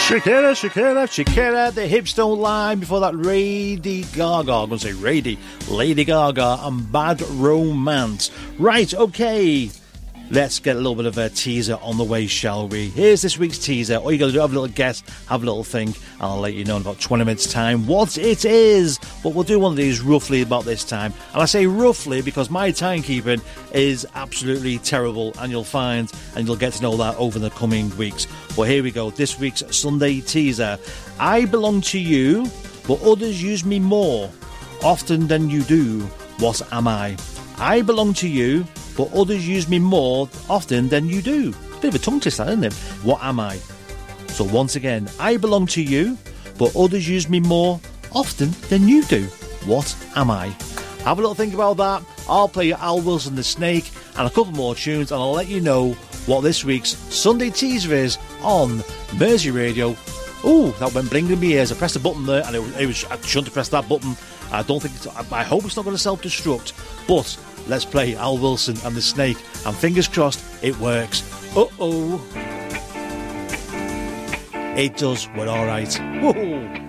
Shakira, the hips don't lie. Before that, Lady Gaga. I'm going to say Lady Gaga and Bad Romance. Right, okay. Let's get a little bit of a teaser on the way, shall we? Here's this week's teaser. All you got to do, have a little guess, have a little think, and I'll let you know in about 20 minutes' time what it is. But we'll do one of these roughly about this time. And I say roughly because my timekeeping is absolutely terrible, and you'll find, and you'll get to know that over the coming weeks. But here we go. This week's Sunday teaser. I belong to you, but others use me more often than you do. What am I? I belong to you, but others use me more often than you do. It's a bit of a tongue twister, isn't it? What am I? So once again, I belong to you, but others use me more often than you do. What am I? Have a little think about that. I'll play you Al Wilson the Snake and a couple more tunes, and I'll let you know what this week's Sunday teaser is on Mersey Radio. Ooh, that went bling in my ears. I pressed a button there, and I shouldn't have pressed that button. I hope it's not going to self-destruct, but let's play Al Wilson and the Snake, and fingers crossed it works. Uh-oh. It does. We're all right. Whoa.